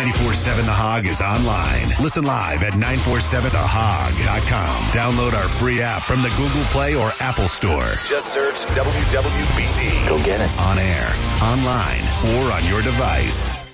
94.7 The Hog is online. Listen live at 947thehog.com. Download our free app from the Google Play or Apple Store. Just search WWBD. Go get it. On air, online, or on your device.